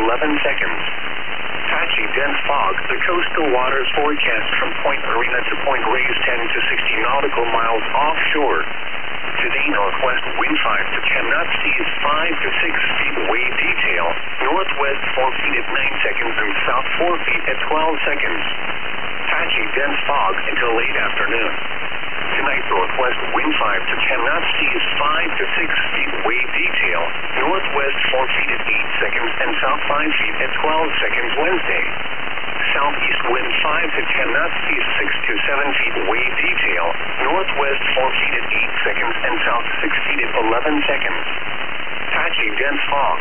11 seconds. Patchy dense fog. The coastal waters forecast from Point Arena to Point Reyes 10 to 60 nautical miles offshore. Today, northwest wind 5 to 10 knots, seas 5 to 6 feet, wave detail. Northwest 4 feet at 9 seconds and south 4 feet at 12 seconds. Patchy dense fog until late afternoon. Tonight, northwest wind 5 to 10 knots, seas 5 to 6 feet, wave detail. Northwest 4 feet at 8 seconds and south 5 feet at 12 seconds Wednesday. Southeast wind 5 to 10 knots, seas 6 to 7 feet, wave detail. Northwest 4 feet at 8 seconds and south 6 feet at 11 seconds. Patchy dense fog.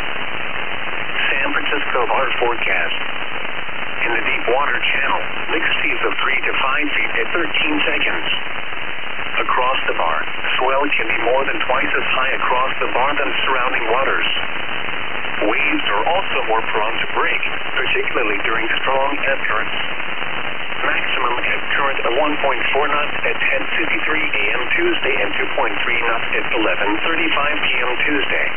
San Francisco water forecast. In the deep water channel, mixed seas of 3 to 5 feet at 13 seconds. Across the bar, swell can be more than twice as high across the bar than surrounding waters. Waves are also more prone to break, particularly during strong ebb currents. Maximum ebb current of 1.4 knots at 10:53 a.m. Tuesday and 2.3 knots at 11:35 p.m. Tuesday.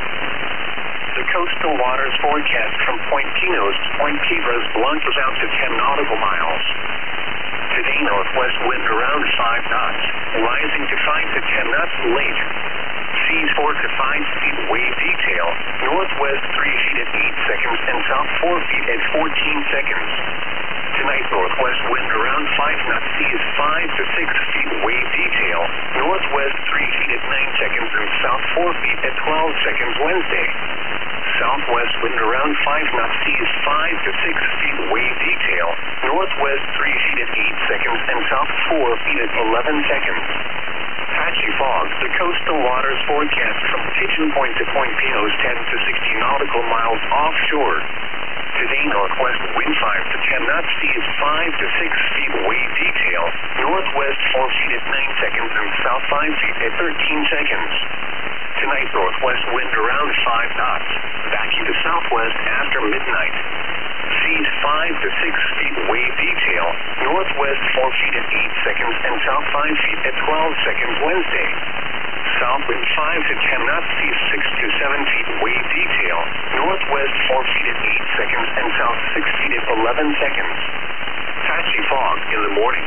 The coastal waters forecast from Point Pinos to Point Piedras Blancas out to 10 nautical miles. Today, northwest wind around 5 knots, rising to 5 to 10 knots late. Seas 4 to 5 feet, wave detail. Northwest 3 feet at 8 seconds and south 4 feet at 14 seconds. Tonight, northwest wind around 5 knots, seas 5 to 6 feet, wave detail. Northwest 3 feet at 9 seconds and south 4 feet at 12 seconds Wednesday. Southwest wind around 5 knots, seas 5 to 6 feet, wave detail. Northwest 3 feet at 8 seconds and south 4 feet at 11 seconds. Patchy fog. The coastal waters forecast from Pigeon Point to Point Pinos 10 to 60 nautical miles offshore. Today, northwest wind 5 to 10 knots, seas 5 to 6 feet, wave detail. Northwest 4 feet at 9 seconds and south 5 feet at 13 seconds. Tonight, northwest wind around 5 knots, backing to southwest after midnight. Seas 5 to 6 feet, wave detail. Northwest 4 feet at 8 seconds and south 5 feet at 12 seconds Wednesday. South wind 5 to 10 knots, seas 6 to 7 feet, wave detail. Northwest 4 feet at 8 seconds and south 6 feet at 11 seconds. Patchy fog in the morning.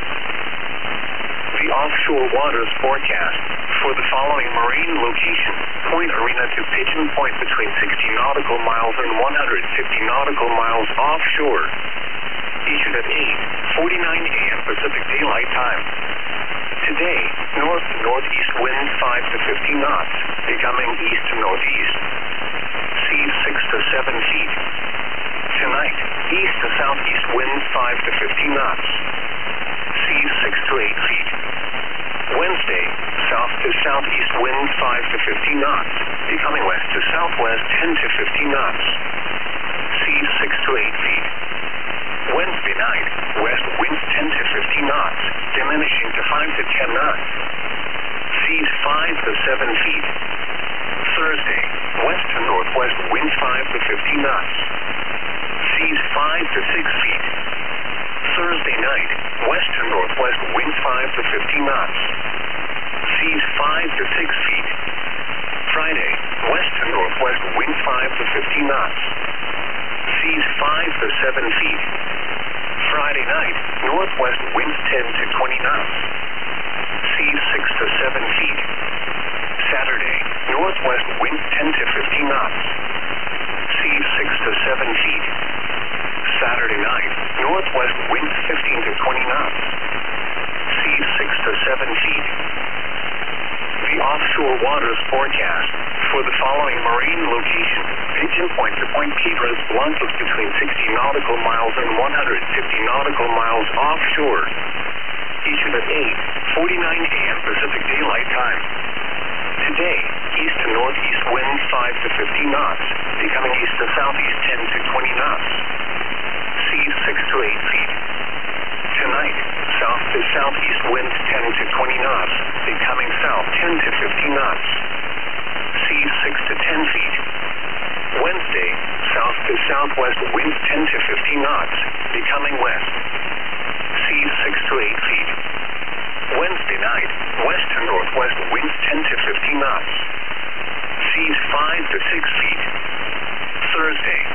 The offshore waters forecast for the following marine location: Point Arena to Pigeon Point between 60 nautical miles and 150 nautical miles offshore. Issued at 8:49 a.m. Pacific Daylight Time. Today, north to northeast winds 5 to 15 knots, becoming east to northeast. Seas 6 to 7 feet. Tonight, east to southeast winds 5 to 15 knots. Seas 6 to 8 feet. Wednesday, south to southeast winds 5 to 15 knots, becoming west to southwest 10 to 15 knots. Seas 6 to 8 feet. Wednesday night, west winds 10 to 15 knots, diminishing to 5 to 10 knots. Seas 5 to 7 feet. Thursday, west to northwest winds 5 to 15 knots. Seas 5 to 6 feet. Thursday night, west to northwest winds 5 to 15 knots. Seas 5 to 6 feet. Friday, west to northwest winds 5 to 15 knots. Seas 5 to 7 feet. Friday night, northwest winds 10 to 20 knots. Seas 6 to 7 feet. Saturday, northwest winds 10 to 15 knots. Seas 6 to 7 feet. Saturday night, northwest winds 15 to 20 knots. Seas 6 to 7 feet. The offshore waters forecast for the following marine location: Pigeon Point to Point Piedras Blancas between 60 nautical miles and 150 nautical miles offshore. Issued at 8:49 a.m. Pacific Daylight Time. Today, east to northeast winds 5 to 15 knots, becoming east to southeast 10 to 20 knots. Seas 6 to 8 feet. Tonight, south to southeast winds 10 to 20 knots, becoming south 10 to 15 knots. Seas 6 to 10 feet. Wednesday, south to southwest winds 10 to 15 knots, becoming west. Seas 6 to 8 feet. Wednesday night, west to northwest winds 10 to 15 knots. Seas 5 to 6 feet. Thursday,